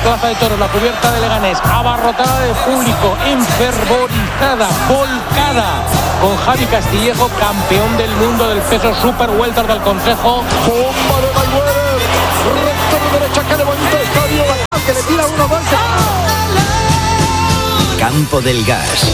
Plaza de Toros, la cubierta de Leganés, abarrotada de público, enfervorizada, volcada, con Javi Castillejo, campeón del mundo del peso super welter del Consejo. Bomba de Mayweather, recta de derecha que levanta el estadio, que le tira 1-2. Campo del Gas.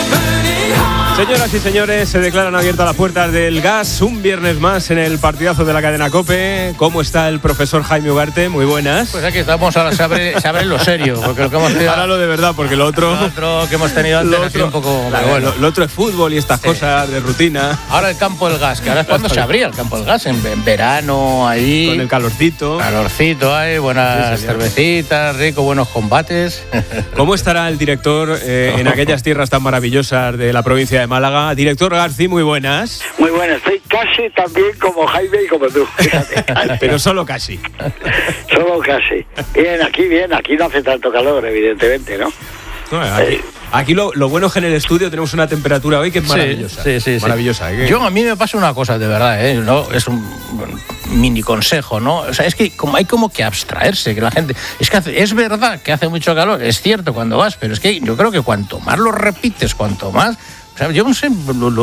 Señoras y señores, se declaran abiertas las puertas del Gas un viernes más en el partidazo de la cadena COPE. ¿Cómo está el profesor Jaime Ugarte? Muy buenas. Pues aquí estamos, ahora se abre lo serio, porque lo que hemos tenido, ahora lo de verdad, porque lo otro que hemos tenido antes ha sido un poco... Bueno, lo otro es fútbol y estas cosas de rutina. Ahora el Campo del Gas, que ahora es cuando se abría el Campo del Gas, en verano, ahí... Con el calorcito. Hay buenas cervecitas, rico, buenos combates. ¿Cómo estará el director en aquellas tierras tan maravillosas de la provincia de Málaga? Director García, muy buenas. Muy buenas, estoy casi tan bien como Jaime y como tú, fíjate. Pero solo casi. Solo casi. Bien, aquí no hace tanto calor, evidentemente, ¿no? Aquí lo bueno es que en el estudio tenemos una temperatura hoy que es maravillosa. Sí. Maravillosa. A mí me pasa una cosa, de verdad, ¿no? Es un mini consejo, ¿no? O sea, es que hay como que abstraerse, que la gente... Es verdad que hace mucho calor, es cierto cuando vas, pero es que yo creo que cuanto más lo repites, cuanto más... O sea, yo no sé,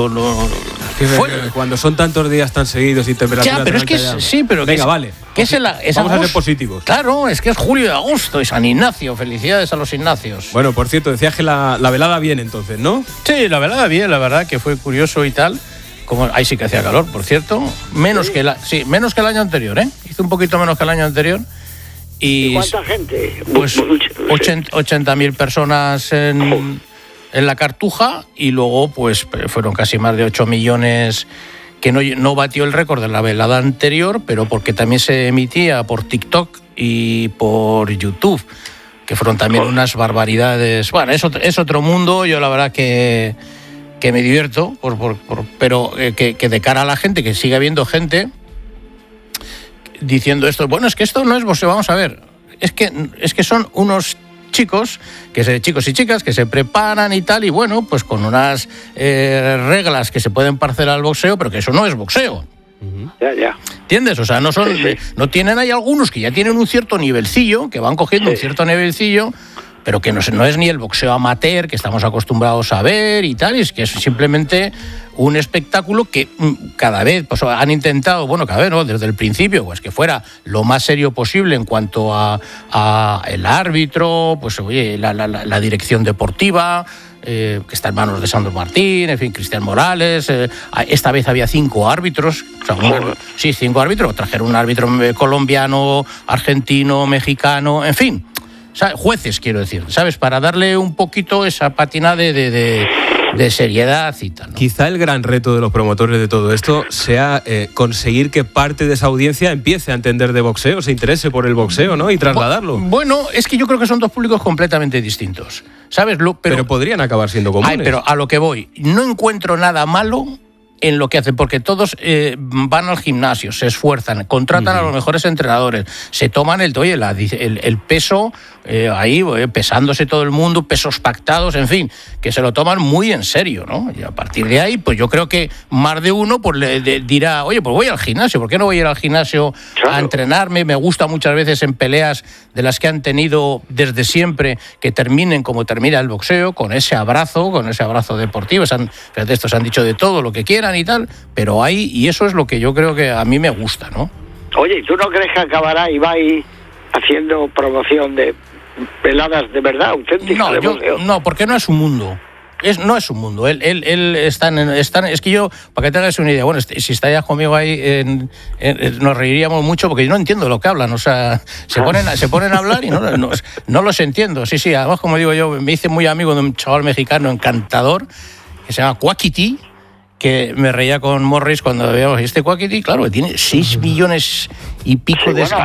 cuando son tantos días tan seguidos y temperaturas... Ya, pero es que sí, pero... Venga, vale. Vamos a ser positivos. Claro, es que es julio y agosto y San Ignacio. Felicidades a los Ignacios. Bueno, por cierto, decías que la velada bien entonces, ¿no? Sí, la velada bien, la verdad que fue curioso y tal. Como ahí sí que hacía calor, por cierto. Menos que el año anterior, ¿eh? Hizo un poquito menos que el año anterior. ¿Y cuánta gente? Pues 80.000 personas en la Cartuja, y luego pues fueron casi más de 8 millones, que no batió el récord de la velada anterior, pero porque también se emitía por TikTok y por YouTube, que fueron también unas barbaridades. Bueno, es otro mundo. Yo la verdad que me divierto, pero que de cara a la gente, que sigue habiendo gente diciendo esto, bueno, es que esto no es boxeo, vamos a ver, es que son unos chicos y chicas que se preparan y tal, y bueno, pues con unas reglas que se pueden parecer al boxeo, pero que eso no es boxeo. Ya. ¿Entiendes? O sea, no tienen, hay algunos que ya tienen un cierto nivelcillo, que van cogiendo un cierto nivelcillo, pero que no es ni el boxeo amateur que estamos acostumbrados a ver y tal, y es que es simplemente un espectáculo que cada vez pues, han intentado, cada vez, ¿no? Desde el principio, pues que fuera lo más serio posible en cuanto a el árbitro, pues oye, la dirección deportiva, que está en manos de Sandro Martín, en fin, Cristian Morales. Esta vez había 5 árbitros. O sea, 5 árbitros. Trajeron un árbitro colombiano, argentino, mexicano, en fin. O sea, jueces, quiero decir, ¿sabes? Para darle un poquito esa patina de seriedad y tal, ¿no? Quizá el gran reto de los promotores de todo esto sea conseguir que parte de esa audiencia empiece a entender de boxeo, se interese por el boxeo, ¿no? Y trasladarlo. Bueno, es que yo creo que son dos públicos completamente distintos, ¿sabes? Pero podrían acabar siendo comunes. Pero a lo que voy, no encuentro nada malo en lo que hacen, porque todos van al gimnasio, se esfuerzan, contratan a los mejores entrenadores, se toman el peso ahí, pesándose todo el mundo, pesos pactados, en fin, que se lo toman muy en serio, ¿no? Y a partir de ahí, pues yo creo que más de uno pues dirá, oye, pues voy al gimnasio, ¿por qué no voy a ir al gimnasio a entrenarme? Me gusta muchas veces en peleas de las que han tenido desde siempre, que terminen como termina el boxeo, con ese abrazo deportivo. Fíjate, estos han dicho de todo lo que quieran y tal, pero hay, y eso es lo que yo creo que a mí me gusta, ¿no? Oye, ¿tú no crees que acabará Ibai haciendo promoción de veladas de verdad, auténticas? No, porque no es un mundo. No es un mundo. Él está es que yo, para que te hagas una idea, bueno, si está ya conmigo ahí, nos reiríamos mucho porque yo no entiendo lo que hablan. O sea, se ponen a hablar y no los entiendo. Sí, además, como digo yo, me hice muy amigo de un chaval mexicano encantador que se llama Quackity, que me reía con Morris cuando veíamos este Quackity, claro, que tiene 6 millones y pico de...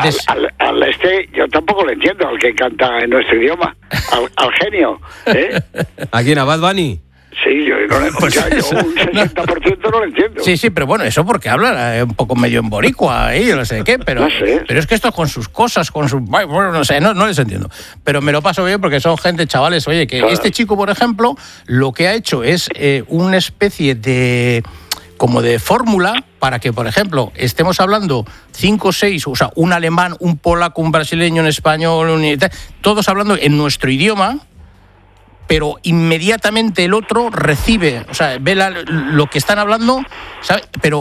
yo tampoco lo entiendo, al que canta en nuestro idioma, al genio, ¿eh? ¿A quién? ¿A Bad Bunny? Sí, yo no le escucho, yo un 60% no lo entiendo. Sí, pero bueno, eso porque habla un poco medio en boricua, yo no sé qué, pero, no sé. Pero es que esto con sus cosas, con sus... Bueno, no sé, no les entiendo. Pero me lo paso bien porque son gente, chavales, oye, que claro. Este chico, por ejemplo, lo que ha hecho es una especie de... como de fórmula para que, por ejemplo, estemos hablando 5 o 6, o sea, un alemán, un polaco, un brasileño, un español, todos hablando en nuestro idioma, pero inmediatamente el otro recibe, o sea, ve lo que están hablando, ¿sabe? Pero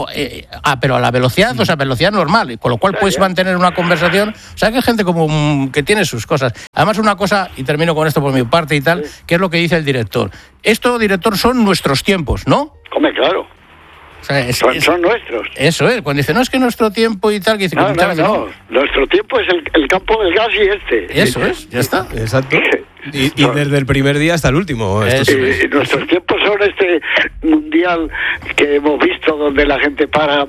a la velocidad, o sea, velocidad normal, con lo cual puedes mantener una conversación. O sea, que hay gente como que tiene sus cosas. Además, una cosa, y termino con esto por mi parte y tal, que es lo que dice el director. Esto, director, son nuestros tiempos, ¿no? Hombre, claro. O sea, son nuestros. Eso es, cuando dice, no, es que nuestro tiempo y tal, que dice, no. Nuestro tiempo es el campo del gas y este. Eso es, ya está. Exacto. Y desde el primer día hasta el último. Nuestros tiempos son este mundial que hemos visto donde la gente para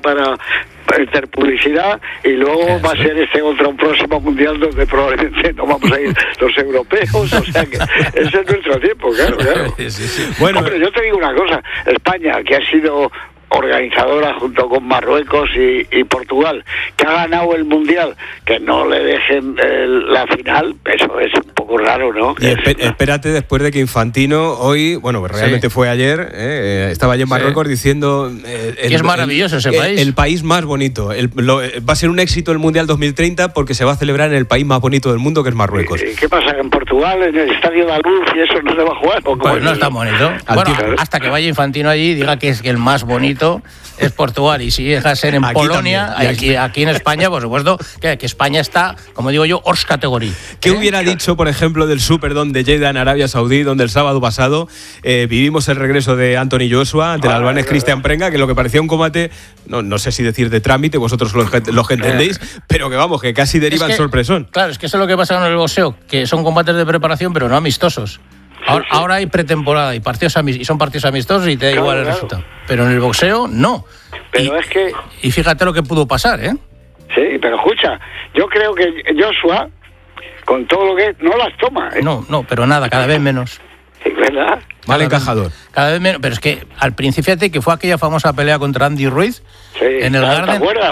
hacer publicidad, y luego va a ser un próximo mundial donde probablemente no vamos a ir los europeos, o sea que ese es nuestro tiempo, claro. Sí. Bueno, hombre, yo te digo una cosa, España, que ha sido organizadora junto con Marruecos y Portugal, que ha ganado el mundial, que no le dejen la final, eso es un poco raro, ¿no? Y espérate, después de que Infantino hoy, bueno, realmente fue ayer, estaba allí en Marruecos diciendo que es maravilloso ese país, el país más bonito, va a ser un éxito el Mundial 2030 porque se va a celebrar en el país más bonito del mundo, que es Marruecos. ¿Y qué pasa? ¿En Portugal, en el Estadio de la Luz y eso no se va a jugar? Pues no es tan bonito. Bueno, hasta que vaya Infantino allí y diga que es el más bonito es Portugal, y si deja de ser en Polonia, aquí en España, por supuesto, que España está, como digo yo, hors categoría. ¿Qué hubiera dicho, por ejemplo, del Superdome de Jeddah en Arabia Saudí, donde el sábado pasado vivimos el regreso de Anthony Joshua ante el albanés Cristian Prenga, que lo que parecía un combate, no sé si decir de trámite, vosotros los que entendéis, pero que vamos, que casi deriva en sorpresón. Claro, es que eso es lo que pasa con el boxeo, que son combates de preparación, pero no amistosos. Ahora hay pretemporada y son partidos amistosos y te da igual el resultado. Pero en el boxeo, no. Pero es que... Y fíjate lo que pudo pasar, ¿eh? Sí, pero escucha, yo creo que Joshua, con todo lo que no las toma, ¿eh? No, pero nada, cada vez menos. Sí, ¿verdad? Mal encajador. Cada vez menos, pero es que al principio, fíjate que fue aquella famosa pelea contra Andy Ruiz en el Garden. ¿Te acuerdas?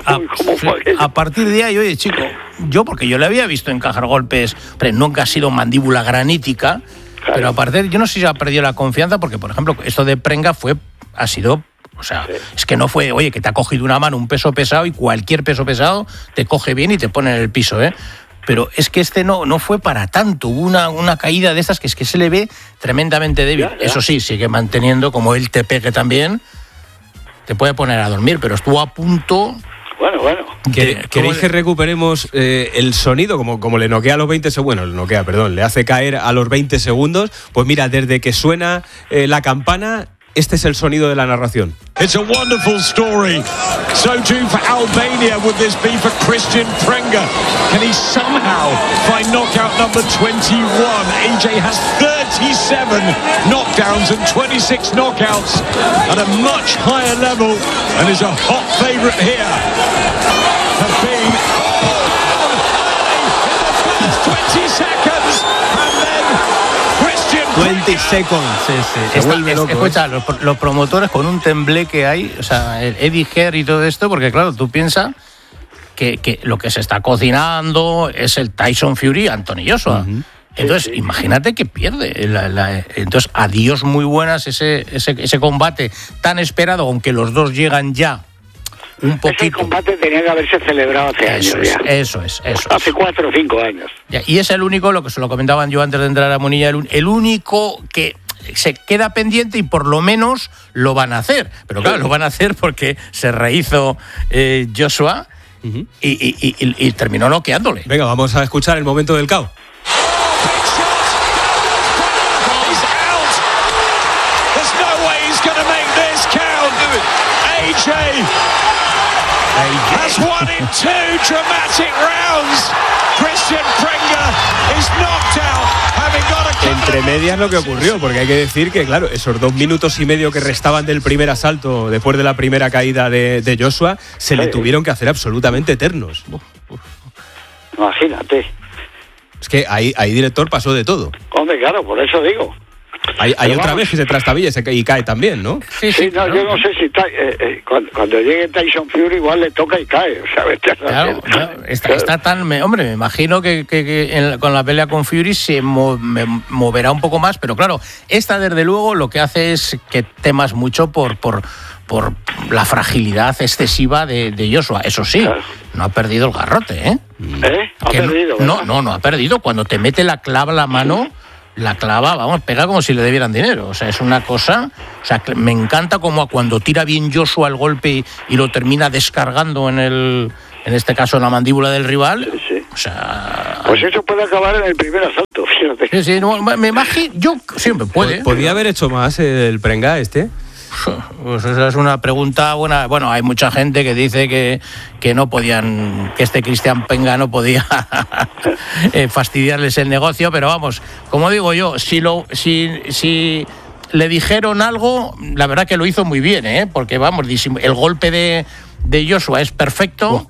A partir de ahí, oye, chico, porque yo le había visto encajar golpes, pero nunca ha sido mandíbula granítica. Claro. Pero aparte, yo no sé si ha perdido la confianza, porque, por ejemplo, esto de Prenga ha sido, o sea, es que no fue, oye, que te ha cogido una mano un peso pesado y cualquier peso pesado te coge bien y te pone en el piso, ¿eh? Pero es que no fue para tanto. Hubo una caída de estas que es que se le ve tremendamente débil. Ya. Eso sí, sigue manteniendo, como él te pegue también, te puede poner a dormir, pero estuvo a punto... Bueno. ¿Queréis que recuperemos el sonido como le noquea a los 20 segundos? Bueno, le hace caer a los 20 segundos. Pues mira, desde que suena la campana, este es el sonido de la narración. It's a wonderful story. So too for Albania would this be for Christian Prenga. Can he somehow find knockout number 21? AJ has 37 knockdowns and 26 knockouts at a much higher level and is a hot favourite here. Have been 20 seconds and then 20 seconds. Sí. Se vuelve loco. Escucha, los promotores con un temblé que hay, o sea, el Eddie Hearn y todo esto, porque claro, tú piensas que lo que se está cocinando es el Tyson Fury Anthony Joshua. Uh-huh. Entonces, imagínate que pierde. Entonces, adiós muy buenas ese combate tan esperado, aunque los dos llegan ya un poquito. Ese combate tenía que haberse celebrado hace años ya. Eso es. Hace 4 o 5 años. Ya, y es el único, lo que se lo comentaban yo antes de entrar a Munilla, el único que se queda pendiente y por lo menos lo van a hacer. Pero claro, lo van a hacer porque se rehizo Joshua y terminó noqueándole. Venga, vamos a escuchar el momento del KO. Has won in 2 dramatic rounds. Christian Prenga is knocked out, having got a... Entre medias lo que ocurrió, porque hay que decir que, claro, esos 2 minutos y medio que restaban del primer asalto, después de la primera caída de Joshua, se le tuvieron que hacer absolutamente eternos. Imagínate. Es que ahí director pasó de todo. Hombre, claro, por eso digo. Hay otra vez que se trastabilla y cae también, ¿no? Sí, no, yo no sé si cuando llegue Tyson Fury igual le toca y cae. O sea, claro, está tan... Hombre, me imagino que con la pelea con Fury se moverá un poco más, pero claro, esta desde luego lo que hace es que temas mucho por por la fragilidad excesiva de Joshua. Eso sí, claro, no ha perdido el garrote, ¿eh? Ha perdido, ¿verdad? No ha perdido. Cuando te mete la clava a la mano, la clava, vamos, pega como si le debieran dinero. O sea, es una cosa... O sea, me encanta como cuando tira bien Joshua el golpe y lo termina descargando en este caso en la mandíbula del rival. Sí. O sea... Pues eso puede acabar en el primer asalto, fíjate. Sí, no, me imagino... Yo siempre puede. ¿Podría haber hecho más el Prenga este? Pues esa es una pregunta buena. Bueno, hay mucha gente que dice que no podían, que este Cristian Prenga no podía fastidiarles el negocio, pero vamos, como digo yo, si le dijeron algo, la verdad que lo hizo muy bien, porque vamos, el golpe de Joshua es perfecto.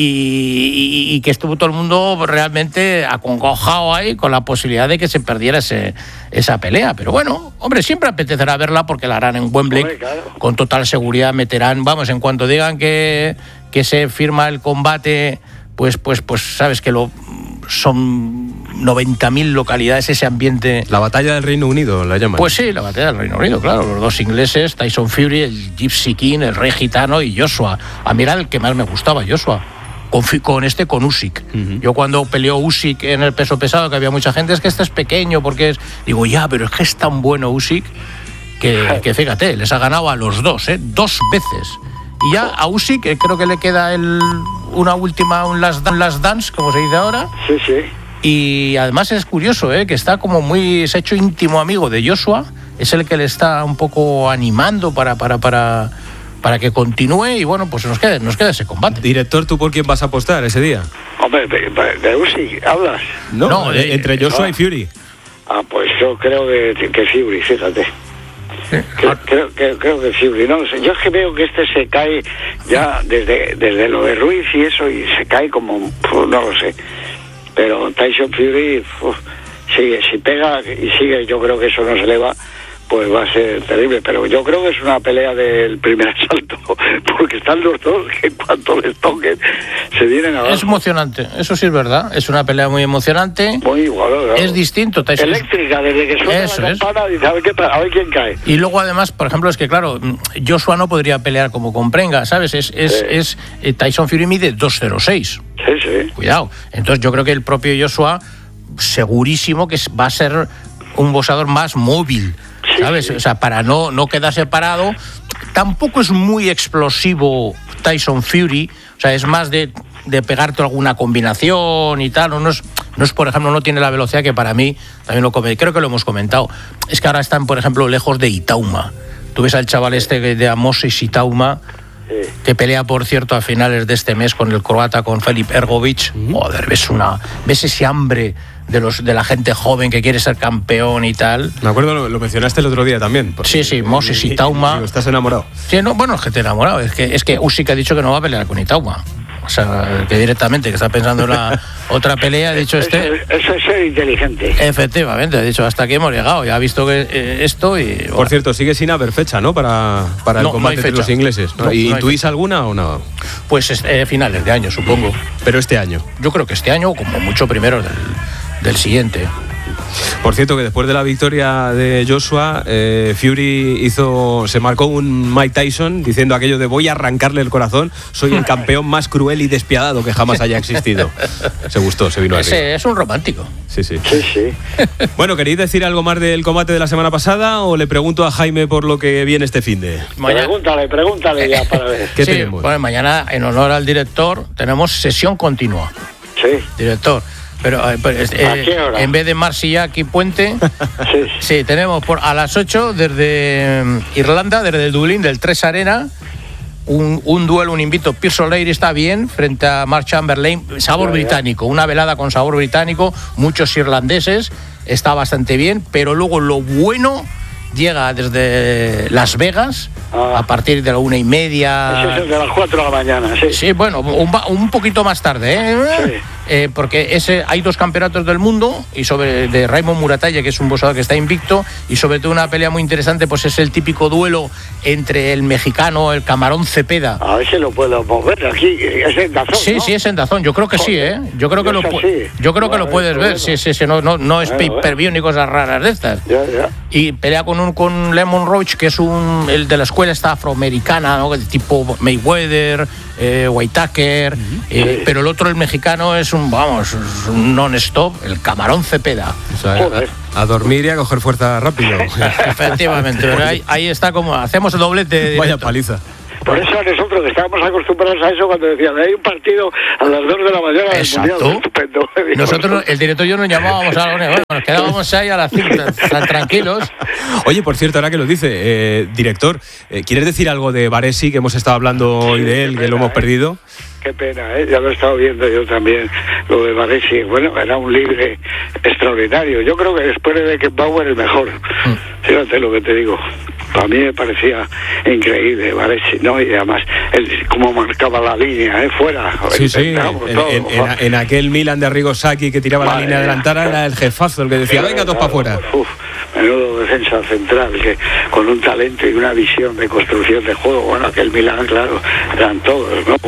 Y que estuvo todo el mundo realmente acongojado ahí con la posibilidad de que se perdiera esa pelea. Pero bueno, hombre, siempre apetecerá verla porque la harán en Wembley. Hombre, claro. Con total seguridad meterán, vamos, en cuanto digan que se firma el combate, pues sabes que son 90.000 localidades, ese ambiente. La batalla del Reino Unido la llaman. Pues sí, la batalla del Reino Unido, claro. Los dos ingleses, Tyson Fury, el Gypsy King, el Rey Gitano y Joshua. A mí era el que más me gustaba, Joshua. Con Usyk. Uh-huh. Yo cuando peleó Usyk en el peso pesado, que había mucha gente, es que este es pequeño, porque digo, pero es que es tan bueno Usyk que fíjate, les ha ganado a los dos, 2 veces. Y ya a Usyk creo que le queda una última, un last dance, como se dice ahora. Sí. Y además es curioso, que está como se ha hecho íntimo amigo de Joshua, es el que le está un poco animando para que continúe y bueno, pues nos queda ese combate. Director, ¿tú por quién vas a apostar ese día? Hombre, de Usyk, ¿hablas? No, entre Joshua y Fury. Pues yo creo que Fury, fíjate. Sí. Creo que Fury, no sé. Yo es que veo que se cae ya desde lo de Ruiz y eso, y se cae como, no lo sé. Pero Tyson Fury, si pega y sigue, yo creo que eso no se le va. Pues va a ser terrible, pero yo creo que es una pelea del primer asalto, porque están los dos que en cuanto les toquen se vienen abajo. Es emocionante, eso sí es verdad, es una pelea muy emocionante. Muy igual, claro. Es distinto. Eléctrica, desde que suena la campana, dice, a ver quién cae. Y luego además, por ejemplo, es que claro, Joshua no podría pelear como con Prenga, ¿sabes? Es Tyson Fury mide 2.06. Sí. Cuidado. Entonces yo creo que el propio Joshua segurísimo que va a ser un boxeador más móvil, ¿sabes? Sí. O sea, para no quedarse parado. Tampoco es muy explosivo Tyson Fury, o sea, es más de pegarte alguna combinación y tal. No es, por ejemplo, no tiene la velocidad que para mí, también creo que lo hemos comentado. Es que ahora están, por ejemplo, lejos de Itauma. Tú ves al chaval de Moses Itauma, que pelea, por cierto, a finales de este mes con el croata, con Filip Ergovic. Joder, ves ese hambre de la gente joven que quiere ser campeón y tal. Me acuerdo, lo mencionaste el otro día también. Sí, Moses Itauma. ¿Estás enamorado? Sí, no, bueno, es que te he enamorado. Es que Usyk ha dicho que no va a pelear con Itauma. O sea, que directamente, que está pensando en la otra pelea, ha dicho Eso es ser inteligente. Efectivamente, ha dicho, hasta aquí hemos llegado. Ya ha visto que esto y... Bueno. Por cierto, sigue sin haber fecha, ¿no? Para el combate entre los ingleses. ¿No? ¿Y intuís alguna o no? Pues finales de año, supongo. Pero este año. Yo creo que este año, como mucho primero del siguiente. Por cierto, que después de la victoria de Joshua, Fury se marcó un Mike Tyson diciendo aquello de voy a arrancarle el corazón, soy el campeón más cruel y despiadado que jamás haya existido. Se gustó, se vino arriba. Es un romántico. Sí. Sí. Bueno, ¿queréis decir algo más del combate de la semana pasada o le pregunto a Jaime por lo que viene este finde? Pregúntale ya para ver. ¿Qué tenemos? Bueno, mañana, en honor al director, tenemos sesión continua. Sí. Director. Pero ¿a qué hora? En vez de Marsillach y Puente, sí, tenemos a las 8 desde Irlanda, desde el Dublín, del 3 Arena, un duelo, un invito. Pearce O'Leary está bien frente a Mark Chamberlain, sabor británico, una velada con sabor británico, muchos irlandeses, está bastante bien, pero luego lo bueno llega desde Las Vegas a partir de la 1:30. Eso es de las 4 de la mañana, sí. Sí, bueno, un poquito más tarde, ¿eh? Sí. porque hay 2 campeonatos del mundo y de Raymond Muratalla, que es un boxeador que está invicto, y sobre todo una pelea muy interesante, pues es el típico duelo entre el mexicano, el Camarón Cepeda. A ver si lo puedo mover aquí, es en Dazón, Sí, ¿no? sí, es en Dazón, yo creo que sí, ¿eh? Yo creo que lo puedes ver, sí, no es pay-per-view ni cosas raras de estas. Ya. Y pelea con Lemon Roach, que es el de la escuela esta afroamericana, ¿no? Tipo Mayweather, Whitaker, pero el otro, el mexicano, es un non-stop, el Camarón Cepeda. O sea, a dormir y a coger fuerza rápido. Efectivamente, pero ahí está como hacemos el doblete. Vaya paliza. Por eso nosotros que estábamos acostumbrados a eso cuando decían hay un partido a las 2 de la mañana del Mundial, estupendo. Nosotros, el director y yo nos llamábamos algo, nos quedábamos ahí a las 5 tan tranquilos. Oye, por cierto, ahora que lo dice, director, ¿quieres decir algo de Baresi, que hemos estado hablando hoy de él, que lo hemos perdido? Qué pena, ya lo he estado viendo yo también, lo de Baresi. Bueno, era un libre extraordinario. Yo creo que después de Beckenbauer el mejor. Fíjate lo que te digo. Para mí me parecía increíble, Baresi, ¿no? Y además, cómo marcaba la línea, fuera. Sí. En aquel Milan de Arrigo Sacchi que tiraba la línea delantera, era el jefazo el que decía, venga, 2 para afuera. Menudo defensa central, que con un talento y una visión de construcción de juego. Bueno, aquel Milan, claro, eran todos, ¿no?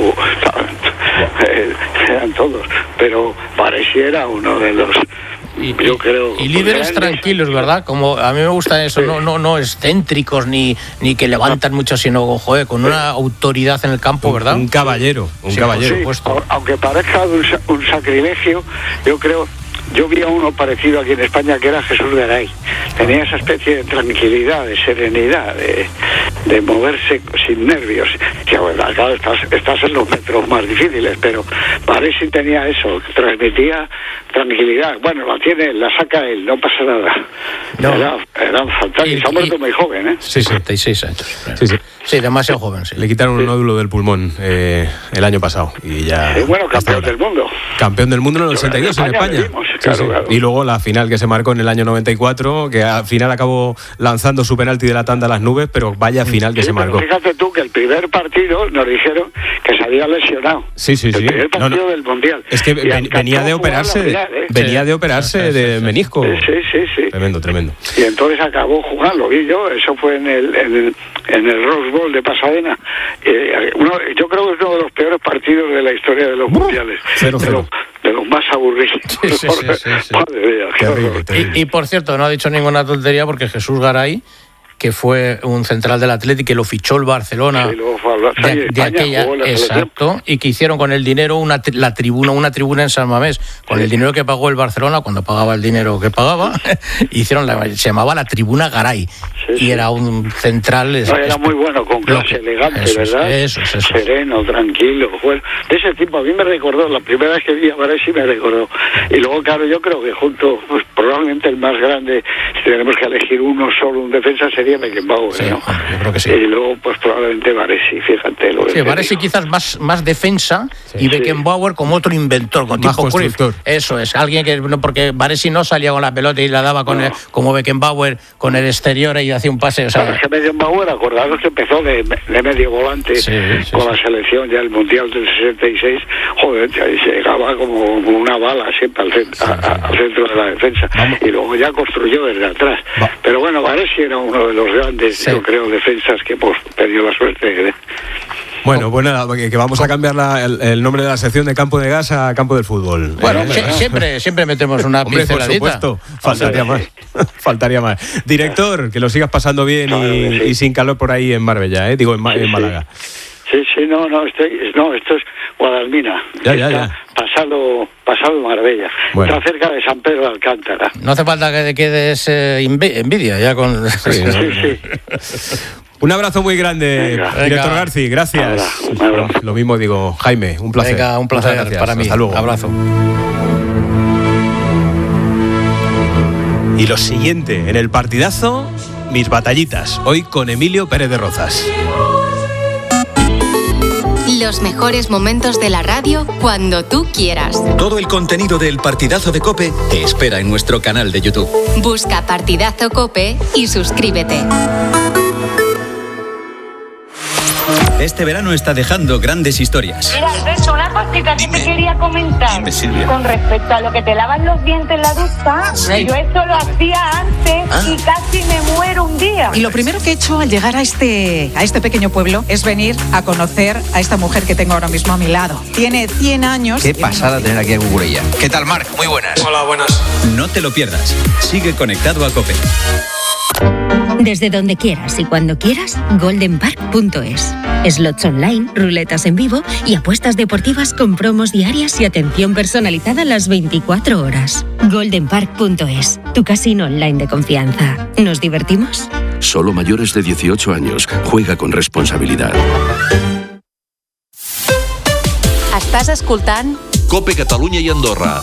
Eran todos. Pero Baresi era uno de los... yo creo, y líderes tranquilos, ¿verdad? Como a mí me gusta eso, no excéntricos ni que levantan mucho, sino con una autoridad en el campo, ¿verdad? Un caballero, caballero. Sí, aunque parezca un sacrilegio, yo vi a uno parecido aquí en España, que era Jesús Garay. Tenía esa especie de tranquilidad, de serenidad, de moverse sin nervios. Y bueno, claro, estás en los metros más difíciles, pero Baresi tenía eso, transmitía tranquilidad. Bueno, la saca él, no pasa nada. No. Era fantástico. Se ha muerto muy joven, ¿eh? Sí, 66 años. Sí, demasiado joven, sí. Le quitaron un nódulo del pulmón el año pasado y ya... bueno, campeón del mundo. Campeón del mundo en el 82 en España. Claro. Y luego la final que se marcó en el año 94, que al final acabó lanzando su penalti de la tanda a las nubes, pero vaya final que se marcó. Fíjate tú que el primer partido nos dijeron que se había lesionado. Sí. El primer partido del Mundial. Es que venía de operarse, de menisco. Sí. Tremendo. Y entonces acabó jugando, vi yo, eso fue en el Rose Bowl de Pasadena. Yo creo que es uno de los peores partidos de la historia de los mundiales. 0-0. De los más aburridos. Sí. Madre mía, terrible. Y por cierto, no ha dicho ninguna tontería, porque Jesús Garay, que fue un central del Athletic, que lo fichó el Barcelona de aquella, exacto, y que hicieron con el dinero una tribuna en San Mamés, con el dinero que pagó el Barcelona, cuando pagaba el dinero que pagaba, se llamaba la Tribuna Garay, y era un central... era muy bueno, con clase, elegante, ¿verdad? Eso. Sereno, tranquilo, bueno, de ese tipo a mí me recordó, la primera vez que vi a Baresi me recordó, y luego claro, yo creo que junto, pues probablemente el más grande, si tenemos que elegir uno solo, un defensa, sería Beckenbauer, ¿no? Yo creo que sí. Y luego pues probablemente Baresi, fíjate lo que... Sí, Baresi quizás más defensa, y Beckenbauer como otro inventor, con más tipo Cruyff. constructor. Eso es, alguien que... Porque Baresi no salía con la pelota y la daba como Beckenbauer con el exterior y hacía un pase, o sea... Es que Beckenbauer, acordaros que empezó de medio volante con la selección ya el Mundial del 66, joder, se llegaba como una bala siempre al centro de la defensa. Y luego ya construyó desde atrás. Pero bueno, Baresi era uno de los grandes, yo creo, defensas que hemos tenido la suerte de... Bueno, pues nada, que vamos a cambiar el nombre de la sección de Campo de Gas a Campo del Fútbol. Bueno, siempre metemos una pinceladita. Por supuesto, faltaría más. Director, que lo sigas pasando bien y sin calor por ahí en Marbella, digo, en Málaga. Sí, esto es Guadalmina. Ya. Pasado Marbella. Bueno. Está cerca de San Pedro de Alcántara. No hace falta que te quedes envidia ya con... Sí. Un abrazo muy grande, director Garci, gracias. Lo mismo digo, Jaime, un placer. Venga, un placer para mí. Hasta luego. Abrazo. Y lo siguiente, en el partidazo, mis batallitas, hoy con Emilio Pérez de Rozas. Los mejores momentos de la radio cuando tú quieras. Todo el contenido del Partidazo de COPE te espera en nuestro canal de YouTube. Busca Partidazo COPE y suscríbete. Este verano está dejando grandes historias. Mira, Alberto, una cosita que te quería comentar. Dime, Silvia. Con respecto a lo que te lavas los dientes en la ducha, yo eso lo hacía antes y casi me muero un día. Y lo primero que he hecho al llegar a este pequeño pueblo es venir a conocer a esta mujer que tengo ahora mismo a mi lado. Tiene 100 años. Qué pasada tener aquí a Cucurella. ¿Qué tal, Marc? Muy buenas. Hola, buenas. No te lo pierdas. Sigue conectado a COPE. Desde donde quieras y cuando quieras, goldenpark.es. Slots online, ruletas en vivo y apuestas deportivas con promos diarias y atención personalizada las 24 horas. goldenpark.es, tu casino online de confianza. ¿Nos divertimos? Solo mayores de 18 años. Juega con responsabilidad. Estàs escoltant COPE Catalunya i Andorra.